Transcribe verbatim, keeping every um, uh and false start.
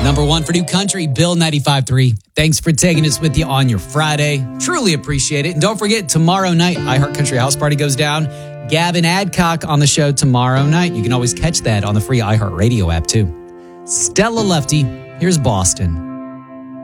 Number one for new country, Bill ninety-five point three. Thanks for taking us with you on your Friday. Truly appreciate it. And don't forget, tomorrow night, iHeart Country House Party goes down. Gavin Adcock on the show tomorrow night. You can always catch that on the free iHeart Radio app, too. Stella Lefty, here's Boston.